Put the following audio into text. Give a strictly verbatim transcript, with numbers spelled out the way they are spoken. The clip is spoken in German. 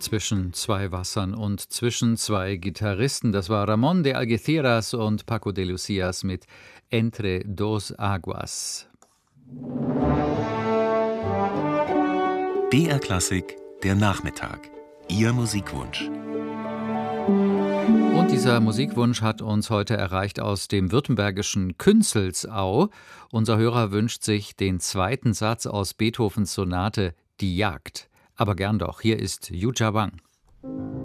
Zwischen zwei Wassern und zwischen zwei Gitarristen. Das war Ramón de Algeciras und Paco de Lucías mit Entre dos Aguas. B R Klassik, der Nachmittag. Ihr Musikwunsch. Und dieser Musikwunsch hat uns heute erreicht aus dem württembergischen Künzelsau. Unser Hörer wünscht sich den zweiten Satz aus Beethovens Sonate Die Jagd. Aber gern doch, hier ist Yu Jia Wang.